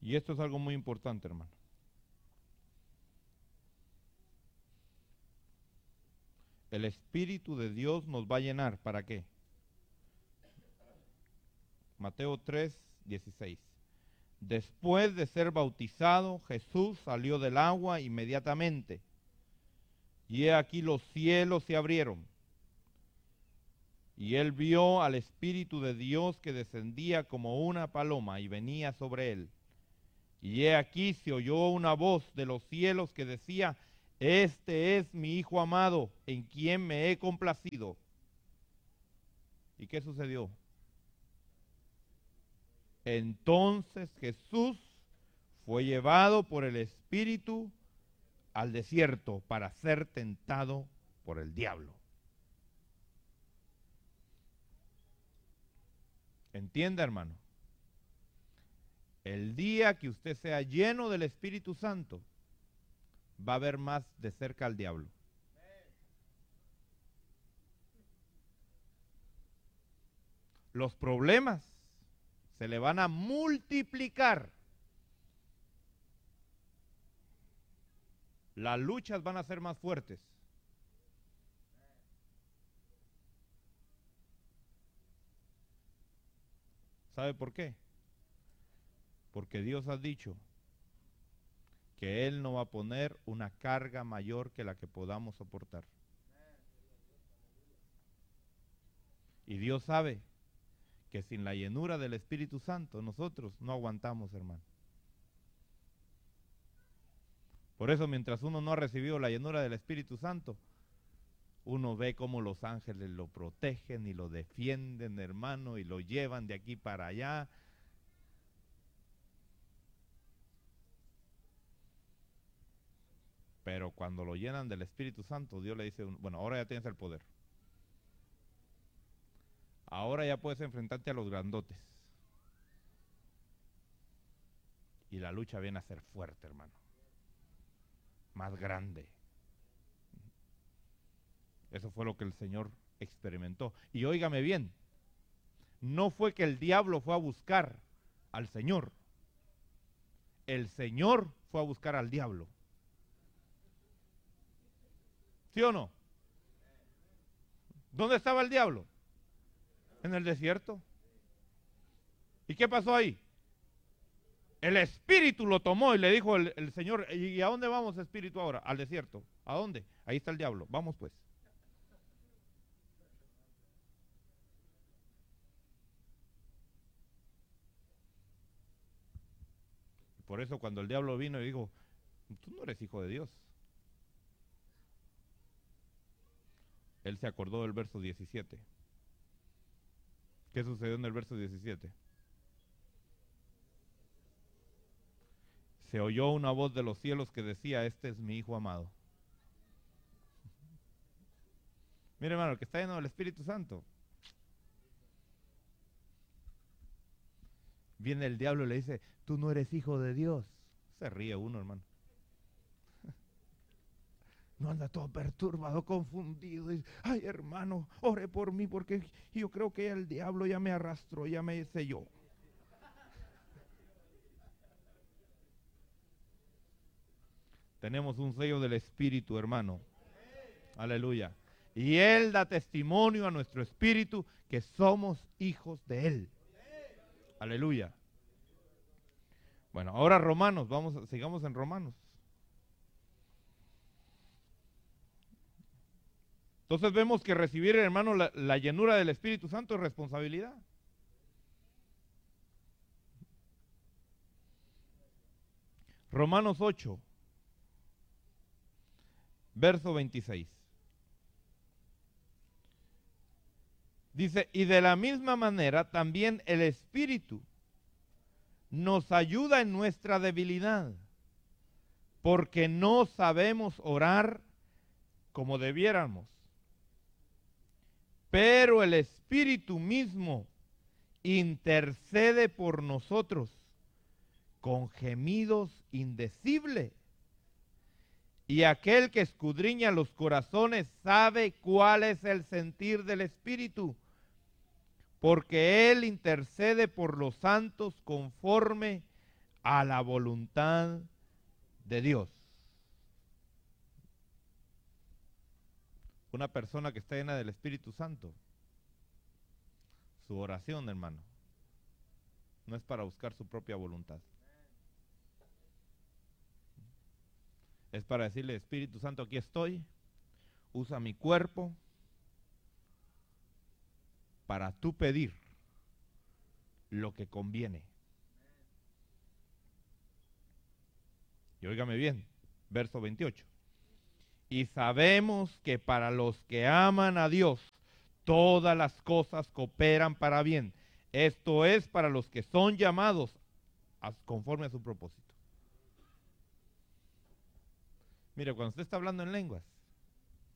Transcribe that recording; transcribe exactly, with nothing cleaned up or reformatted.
Y esto es algo muy importante, hermano. El Espíritu de Dios nos va a llenar. ¿Para qué? Mateo tres, dieciséis. Después de ser bautizado, Jesús salió del agua inmediatamente. Y he aquí los cielos se abrieron. Y él vio al Espíritu de Dios que descendía como una paloma y venía sobre él. Y he aquí se oyó una voz de los cielos que decía: este es mi Hijo amado, en quien me he complacido. ¿Y qué sucedió? Entonces Jesús fue llevado por el Espíritu al desierto para ser tentado por el diablo. ¿Entiende, hermano? El día que usted sea lleno del Espíritu Santo, va a ver más de cerca al diablo. Los problemas se le van a multiplicar. Las luchas van a ser más fuertes. ¿Sabe por qué? Porque Dios ha dicho que Él no va a poner una carga mayor que la que podamos soportar. Y Dios sabe que sin la llenura del Espíritu Santo nosotros no aguantamos, hermano. Por eso, mientras uno no ha recibido la llenura del Espíritu Santo, uno ve cómo los ángeles lo protegen y lo defienden, hermano, y lo llevan de aquí para allá. Pero cuando lo llenan del Espíritu Santo, Dios le dice, bueno, ahora ya tienes el poder. Ahora ya puedes enfrentarte a los grandotes. Y la lucha viene a ser fuerte, hermano. Más grande. Eso fue lo que el Señor experimentó. Y óigame bien, no fue que el diablo fue a buscar al Señor. El Señor fue a buscar al diablo. ¿Sí o no? ¿Dónde estaba el diablo? En el desierto. ¿Y qué pasó ahí? El Espíritu lo tomó y le dijo el, el Señor, ¿y a dónde vamos, Espíritu, ahora? Al desierto. ¿A dónde? Ahí está el diablo. Vamos pues. Por eso cuando el diablo vino y dijo, tú no eres hijo de Dios. Él se acordó del verso diecisiete. ¿Qué sucedió en el verso diecisiete? Se oyó una voz de los cielos que decía, este es mi Hijo amado. Mire, hermano, el que está lleno del Espíritu Santo. Viene el diablo y le dice, tú no eres hijo de Dios. Se ríe uno, hermano. No anda todo perturbado, confundido. Dice, ay, hermano, ore por mí porque yo creo que el diablo ya me arrastró, ya me selló. Tenemos un sello del Espíritu, hermano. Aleluya. Y Él da testimonio a nuestro espíritu que somos hijos de Él. Aleluya. Bueno, ahora Romanos, vamos, sigamos en Romanos. Entonces vemos que recibir, hermano, la, la llenura del Espíritu Santo es responsabilidad. Romanos ocho, verso veintiséis. Dice, y de la misma manera también el Espíritu nos ayuda en nuestra debilidad, porque no sabemos orar como debiéramos. Pero el Espíritu mismo intercede por nosotros con gemidos indecibles. Y aquel que escudriña los corazones sabe cuál es el sentir del Espíritu, porque Él intercede por los santos conforme a la voluntad de Dios. Una persona que está llena del Espíritu Santo, su oración, hermano, no es para buscar su propia voluntad. Es para decirle, Espíritu Santo, aquí estoy, usa mi cuerpo para tú pedir lo que conviene. Y óigame bien, verso veintiocho. Y sabemos que para los que aman a Dios, todas las cosas cooperan para bien. Esto es para los que son llamados a, conforme a su propósito. Mire, cuando usted está hablando en lenguas,